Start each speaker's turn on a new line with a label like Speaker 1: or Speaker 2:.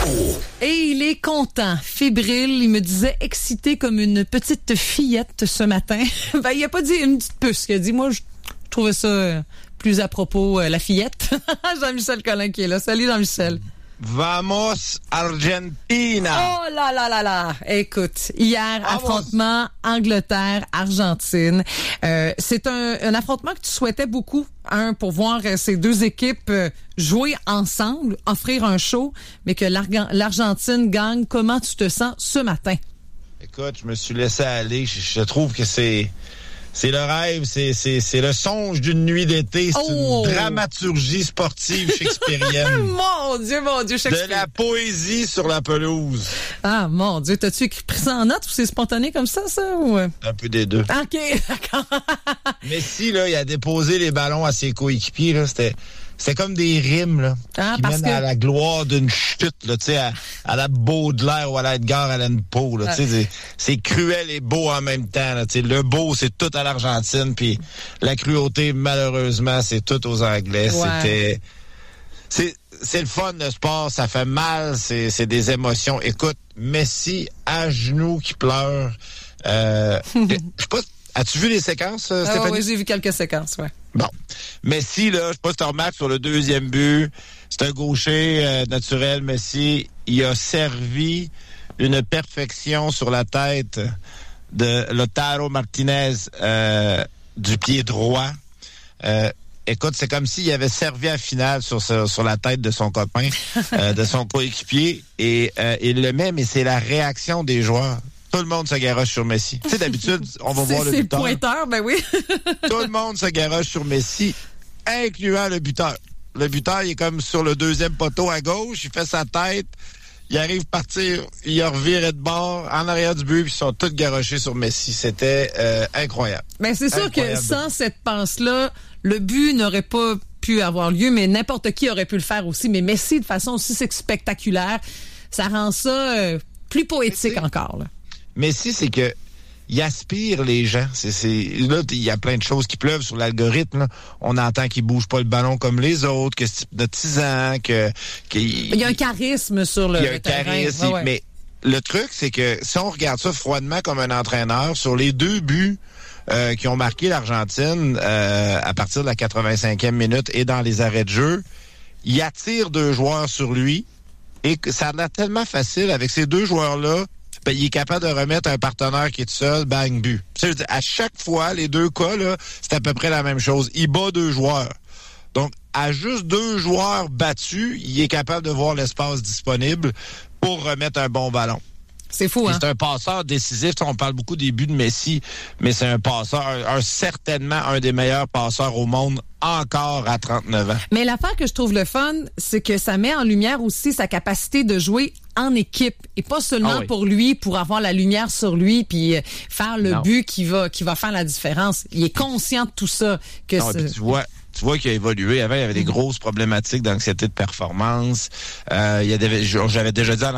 Speaker 1: Et il est content, fébrile. Il me disait excité comme une petite fillette ce matin. Ben, il a pas dit une petite puce. Il a dit, moi, je trouvais ça plus à propos, la fillette. Jean-Michel Collin qui est là. Salut, Jean-Michel.
Speaker 2: Vamos Argentina!
Speaker 1: Oh là là là là! Écoute, hier, affrontement Angleterre-Argentine. C'est un affrontement que tu souhaitais beaucoup, pour voir ces deux équipes jouer ensemble, offrir un show, mais que l'Argentine gagne. Comment tu te sens ce matin?
Speaker 2: Écoute, je me suis laissé aller. Je trouve que c'est le rêve, c'est le songe d'une nuit d'été. C'est une dramaturgie sportive shakespearienne.
Speaker 1: Mon Dieu, Shakespeare.
Speaker 2: De la poésie sur la pelouse.
Speaker 1: Ah, mon Dieu, t'as-tu pris ça en note ou c'est spontané comme ça, ou...
Speaker 2: Un peu des deux.
Speaker 1: OK, d'accord.
Speaker 2: Messi, là, il a déposé les ballons à ses coéquipiers, là. C'était comme des rimes, là, qui mènent à la gloire d'une chute, là, tu sais, à la Baudelaire ou à la Edgar Allan Poe, là, tu sais, c'est cruel et beau en même temps, là, tu sais, le beau, c'est tout à l'Argentine, puis la cruauté, malheureusement, c'est tout aux Anglais. Ouais. C'est le fun, le sport, ça fait mal, c'est des émotions. Écoute, Messi à genoux qui pleure, je sais pas, as-tu vu les séquences, Stéphanie?
Speaker 1: Oui, j'ai vu quelques séquences, ouais.
Speaker 2: Bon. Messi, là, je sais pas si tu remarques sur le deuxième but, c'est un gaucher naturel, Messi. Il a servi une perfection sur la tête de Lautaro Martinez du pied droit. Écoute, c'est comme s'il avait servi à la finale sur la tête de son copain, de son coéquipier. Et il le met, mais c'est la réaction des joueurs. Tout le monde se garoche sur Messi. Tu sais, d'habitude, on va voir le buteur.
Speaker 1: C'est le pointeur, ben oui.
Speaker 2: Tout le monde se garoche sur Messi, incluant le buteur. Le buteur, il est comme sur le deuxième poteau à gauche, il fait sa tête, il arrive à partir, il a reviré de bord, en arrière du but, puis ils sont tous garochés sur Messi. C'était incroyable.
Speaker 1: Ben c'est sûr que sans cette passe-là, le but n'aurait pas pu avoir lieu, mais n'importe qui aurait pu le faire aussi. Mais Messi, de façon aussi spectaculaire, ça rend ça plus poétique encore, là.
Speaker 2: Messi, c'est que il aspire les gens. Là, il y a plein de choses qui pleuvent sur l'algorithme, là. On entend qu'il bouge pas le ballon comme les autres, que c'est hypnotisant, il
Speaker 1: y a un charisme sur le terrain. Il y a un charisme,
Speaker 2: mais le truc, c'est que si on regarde ça froidement comme un entraîneur, sur les deux buts qui ont marqué l'Argentine à partir de la 85e minute et dans les arrêts de jeu, il attire deux joueurs sur lui et ça a l'air tellement facile avec ces deux joueurs-là. Ben, il est capable de remettre un partenaire qui est tout seul, bang, but. À chaque fois, les deux cas, là, c'est à peu près la même chose. Il bat deux joueurs. Donc, à juste deux joueurs battus, il est capable de voir l'espace disponible pour remettre un bon ballon.
Speaker 1: C'est fou, hein?
Speaker 2: C'est un passeur décisif. On parle beaucoup des buts de Messi, mais c'est un passeur, certainement un des meilleurs passeurs au monde encore à 39 ans.
Speaker 1: Mais l'affaire que je trouve le fun, c'est que ça met en lumière aussi sa capacité de jouer en équipe et pas seulement pour lui, pour avoir la lumière sur lui puis faire le but qui va faire la différence. Il est conscient de tout ça. Tu
Speaker 2: vois qu'il a évolué. Avant, il y avait des grosses problématiques d'anxiété de performance. J'avais déjà dit